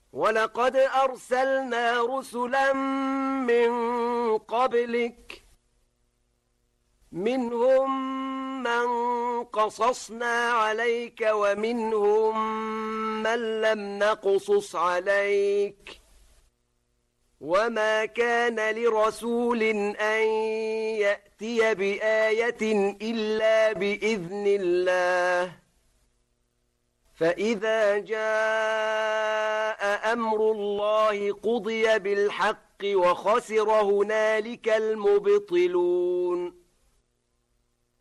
ولقد أرسلنا رسلا من قبلك منهم من قصصنا عليك ومنهم من لم نقصص عليك وما كان لرسول أن يأتي بآية إلا بإذن الله فإذا جاء أمر الله قضي بالحق وخسر هنالك المبطلون